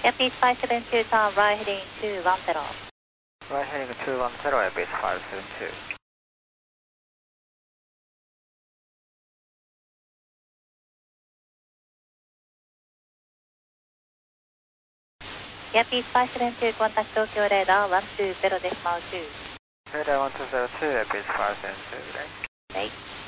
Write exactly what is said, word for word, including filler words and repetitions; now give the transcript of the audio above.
Airpiece five seven two, turn right heading two one zero. Right heading two one zero, Airbase five seven two. Airpiece five seven two, contact Tokyo radar one two zero decimal two. Radar one two zero two, Airbase five seven two, right? Right.